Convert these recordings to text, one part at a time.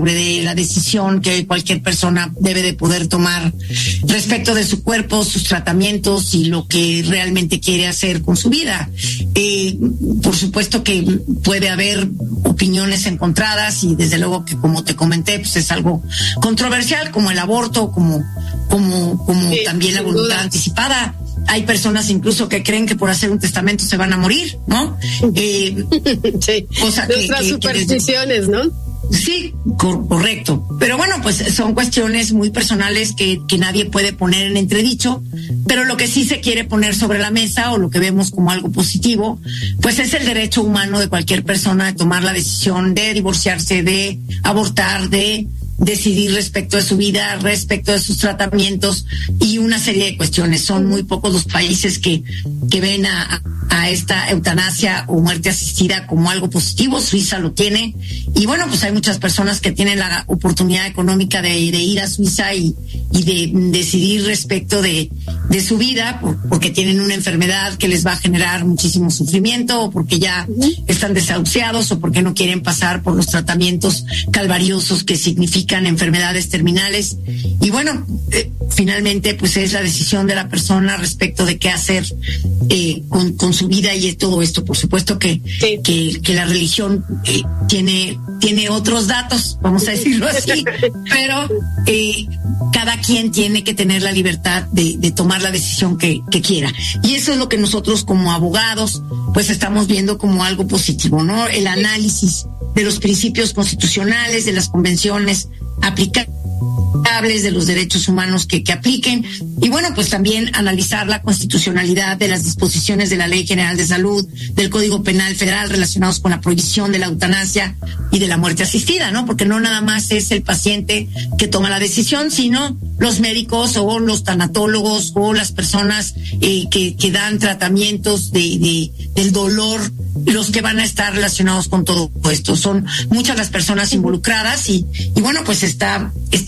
de la decisión que cualquier persona debe de poder tomar respecto de su cuerpo, sus tratamientos y lo que realmente quiere hacer con su vida. Por supuesto que puede haber opiniones encontradas y desde luego que, como te comenté, pues es algo controversial, como el aborto, como también la voluntad anticipada. Hay personas incluso que creen que por hacer un testamento se van a morir, ¿no? Sí. Cosa Nuestras supersticiones, ¿no? Sí, correcto. Pero bueno, pues son cuestiones muy personales que nadie puede poner en entredicho, pero lo que sí se quiere poner sobre la mesa o lo que vemos como algo positivo, pues es el derecho humano de cualquier persona de tomar la decisión de divorciarse, de abortar, de decidir respecto de su vida, respecto de sus tratamientos y una serie de cuestiones. Son muy pocos los países que ven a esta eutanasia o muerte asistida como algo positivo. Suiza lo tiene y bueno, pues hay muchas personas que tienen la oportunidad económica de ir a Suiza y de decidir respecto de su vida porque tienen una enfermedad que les va a generar muchísimo sufrimiento o porque ya están desahuciados o porque no quieren pasar por los tratamientos calvariosos que significan enfermedades terminales. Y bueno, finalmente pues es la decisión de la persona respecto de qué hacer con su vida y todo esto. Por supuesto que la religión tiene otros datos, vamos a decirlo así, pero cada quien tiene que tener la libertad de tomar la decisión que quiera. Y eso es lo que nosotros como abogados pues estamos viendo como algo positivo, ¿no? El análisis de los principios constitucionales, de las convenciones aplicables, de los derechos humanos que apliquen, y bueno, pues también analizar la constitucionalidad de las disposiciones de la Ley General de Salud, del Código Penal Federal relacionados con la prohibición de la eutanasia y de la muerte asistida, ¿no? Porque no nada más es el paciente que toma la decisión, sino los médicos o los tanatólogos o las personas que dan tratamientos del dolor, los que van a estar relacionados con todo esto. Son muchas las personas involucradas y bueno, pues está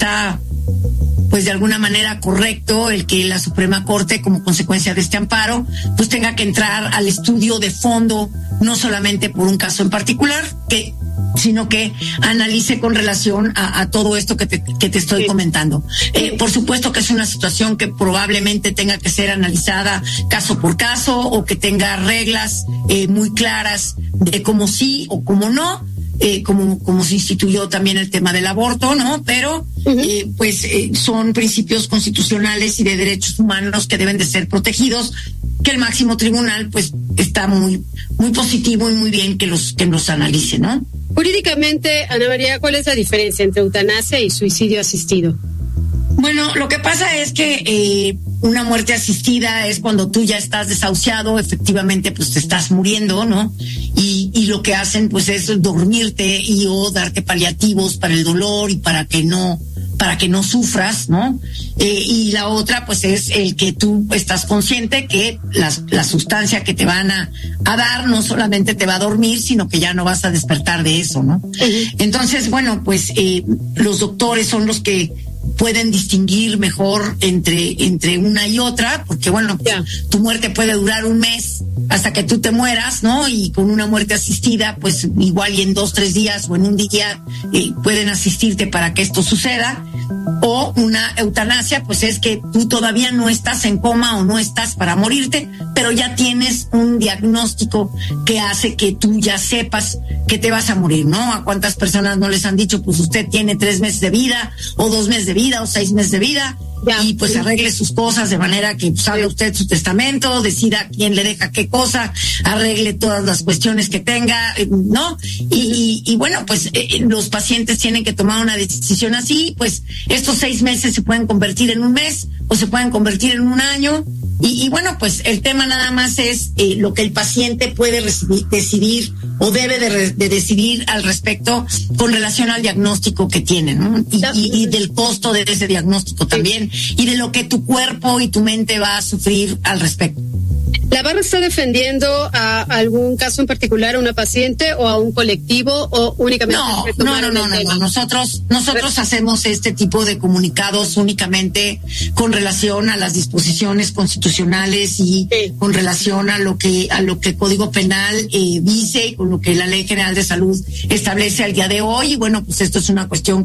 pues de alguna manera correcto el que la Suprema Corte, como consecuencia de este amparo, pues tenga que entrar al estudio de fondo, no solamente por un caso en particular, sino que analice con relación a todo esto que te estoy comentando. Por supuesto que es una situación que probablemente tenga que ser analizada caso por caso o que tenga reglas muy claras de cómo sí o cómo no. Como se instituyó también el tema del aborto, ¿no? Pero son principios constitucionales y de derechos humanos que deben de ser protegidos, que el máximo tribunal pues está muy muy positivo y muy bien que los analice, ¿no? Jurídicamente, Ana María, ¿cuál es la diferencia entre eutanasia y suicidio asistido? Bueno, lo que pasa es que una muerte asistida es cuando tú ya estás desahuciado, efectivamente pues te estás muriendo, ¿no? Y lo que hacen pues es dormirte o darte paliativos para el dolor y para que no sufras, ¿no? Y la otra pues es el que tú estás consciente que la sustancia que te van a dar no solamente te va a dormir, sino que ya no vas a despertar de eso, ¿no? Entonces, bueno, pues los doctores son los que pueden distinguir mejor entre una y otra, porque bueno, tu muerte puede durar un mes hasta que tú te mueras, ¿no? Y con una muerte asistida, pues igual y en 2-3 días o en un día pueden asistirte para que esto suceda. O una eutanasia, pues es que tú todavía no estás en coma o no estás para morirte, pero ya tienes un diagnóstico que hace que tú ya sepas que te vas a morir, ¿no? ¿A cuántas personas no les han dicho, pues usted tiene 3 meses de vida, o 2 meses de vida, o 6 meses de vida? Y pues arregle sus cosas de manera que pues, haga usted su testamento, decida quién le deja qué cosa, arregle todas las cuestiones que tenga, ¿no? Y bueno, pues los pacientes tienen que tomar una decisión así, pues estos 6 meses se pueden convertir en un mes o se pueden convertir en un año. Y bueno, pues el tema nada más es lo que el paciente puede decidir o debe de decidir al respecto con relación al diagnóstico que tiene, ¿no? Y del costo de ese diagnóstico también, y de lo que tu cuerpo y tu mente va a sufrir al respecto. ¿La barra está defendiendo a algún caso en particular, a una paciente o a un colectivo o únicamente? No. Nosotros hacemos este tipo de comunicados únicamente con relación a las disposiciones constitucionales y con relación a lo que el Código Penal dice y con lo que la Ley General de Salud establece al día de hoy. Y bueno, pues esto es una cuestión